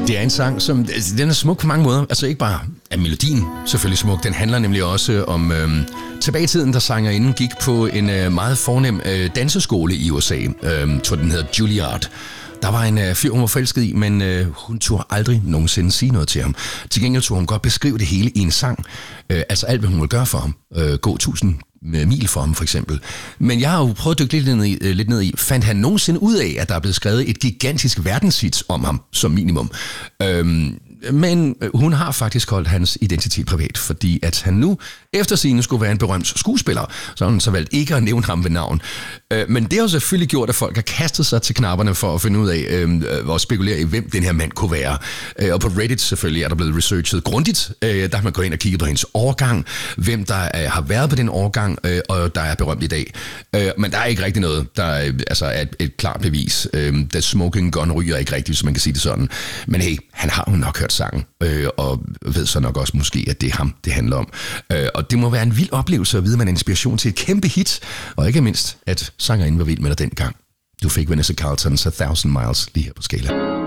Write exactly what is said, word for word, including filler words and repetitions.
Det er en sang, som altså, den er smuk på mange måder. Altså ikke bare er melodien selvfølgelig smuk. Den handler nemlig også om øhm, tilbage i tiden, da sangerinden gik på en øh, meget fornem øh, danseskole i U S A. Øhm, tror den hedder Juilliard. Der var en øh, fyr, hun var forelsket i, men øh, hun turde aldrig nogensinde sige noget til ham. Til gengæld turde hun godt beskrive det hele i en sang. Øh, altså alt, hvad hun ville gøre for ham. Øh, gå tusind mil for ham, for eksempel. Men jeg har jo prøvet at dykke lidt ned, i, øh, lidt ned i, fandt han nogensinde ud af, at der er blevet skrevet et gigantisk verdenshit om ham, som minimum. Øhm, men hun har faktisk holdt hans identitet privat, fordi at han nu efter sigende skulle være en berømt skuespiller, så har hun så valgt ikke at nævne ham ved navn. Øh, men det har jo selvfølgelig gjort, at folk har kastet sig til knapperne for at finde ud af, øh, og spekulere i, hvem den her mand kunne være. Øh, og på Reddit selvfølgelig er der blevet researchet grundigt. Øh, der har man gået ind og kigget på hendes årgang, hvem der øh, har været på den årgang, øh, og der er berømt i dag. Øh, men der er ikke rigtig noget, der øh, altså er et, et klart bevis. Øh, The Smoking Gun ryger ikke rigtigt, hvis man kan sige det sådan. Men hey, han har jo nok hørt sangen, øh, og ved så nok også måske, at det er ham, det handler om. Øh, og det må være en vild oplevelse at vide, at man er inspiration til et kæmpe hit, og ikke mindst, at sangerinden var vild med dig dengang. Du fik Vanessa Carltons A Thousand Miles lige her på Skala.